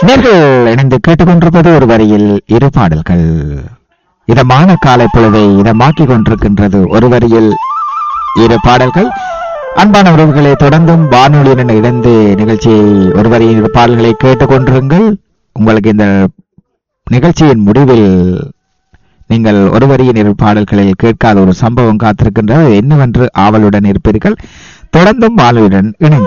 நேர்கள் இணைந்து கேட்டுக்கொண்டிருப்பது ஒரு வரியில் இரு பாடல்கள். இதமான காலை பொழுதை இதமாக்கிக் கொண்டிருக்கின்றது ஒரு வரியில் இரு பாடல்கள். அன்பான உறவுகளை தொடர்ந்தும் வானொலியுடன் இணைந்து நிகழ்ச்சியை ஒரு வரியில் இரு பாடல்களை கேட்டுக்கொண்டிருங்கள். உங்களுக்கு இந்த நிகழ்ச்சியின் முடிவில் நீங்கள் ஒரு வரியின் இரு பாடல்களில் கேட்காத ஒரு சம்பவம் காத்திருக்கின்றது. என்னவென்று ஆவலுடன் இருப்பீர்கள். தொடர்ந்தும் வானொலியுடன் இணைந்து